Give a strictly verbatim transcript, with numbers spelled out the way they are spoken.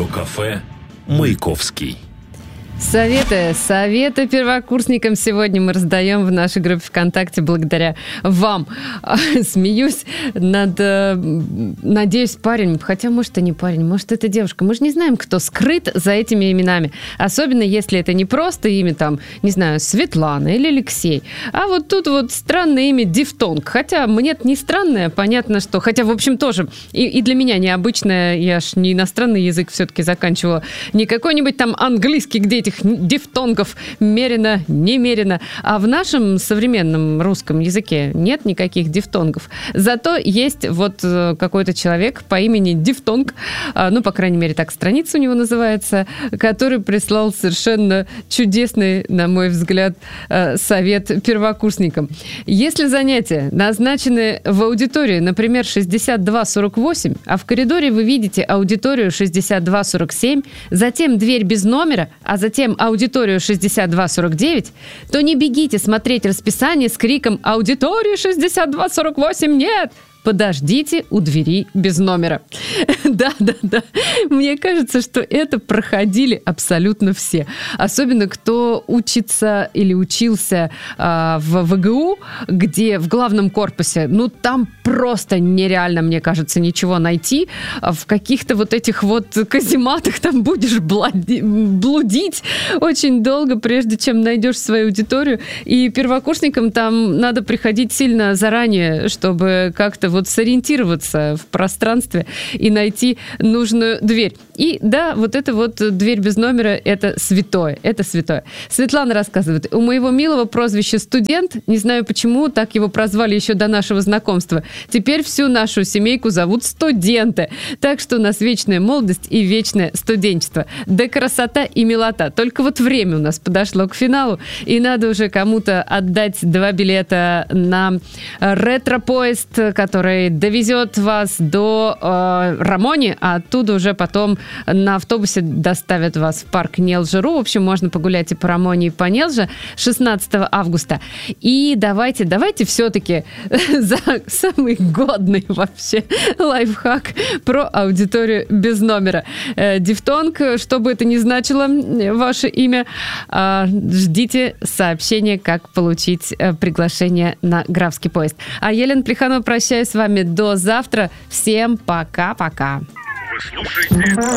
Радиокафе «Маяковский». Советы, советы первокурсникам сегодня мы раздаем в нашей группе ВКонтакте благодаря вам. Смеюсь над, надеюсь, парень, хотя, может, и не парень, может, это девушка. Мы же не знаем, кто скрыт за этими именами. Особенно, если это не просто имя, там, не знаю, Светлана или Алексей. А вот тут вот странное имя Дифтонг. Хотя мне-то не странное, понятно, что... Хотя, в общем, тоже и, и для меня необычное. Я ж не иностранный язык все-таки заканчивала. Не какой-нибудь там английский, где эти дифтонгов мерено, немерено. А в нашем современном русском языке нет никаких дифтонгов. Зато есть вот какой-то человек по имени Дифтонг, ну, по крайней мере, так страница у него называется, который прислал совершенно чудесный, на мой взгляд, совет первокурсникам. Если занятия назначены в аудитории, например, шестьдесят два сорок восемь, а в коридоре вы видите аудиторию шестьдесят два сорок семь, затем дверь без номера, а затем аудиторию шестьдесят два сорок девять, то не бегите смотреть расписание с криком «Аудитория шестьдесят два сорок восемь нет!» Подождите у двери без номера. Да, да, да. Мне кажется, что это проходили абсолютно все. Особенно кто учится или учился а, в ВГУ, где в главном корпусе, ну, там просто нереально, мне кажется, ничего найти. В каких-то вот этих вот казематах там будешь блади- блудить очень долго, прежде чем найдешь свою аудиторию. И первокурсникам там надо приходить сильно заранее, чтобы как-то вот сориентироваться в пространстве и найти нужную дверь. И да, вот эта вот дверь без номера – это святое, это святое. Светлана рассказывает, у моего милого прозвище «студент», не знаю почему, так его прозвали еще до нашего знакомства, теперь всю нашу семейку зовут студенты. Так что у нас вечная молодость и вечное студенчество. Да красота и милота. Только вот время у нас подошло к финалу, и надо уже кому-то отдать два билета на ретро-поезд, который который довезет вас до э, Рамони, а оттуда уже потом на автобусе доставят вас в парк Нелжи.ру. В общем, можно погулять и по Рамони, и по Нелже шестнадцатого августа. И давайте, давайте все-таки за самый годный вообще лайфхак про аудиторию без номера. Э, Дифтонг, что бы это ни значило, ваше имя, э, ждите сообщения, как получить э, приглашение на Графский поезд. А Елена Плеханова прощаюсь с вами до завтра. Всем пока-пока. Вы слушаете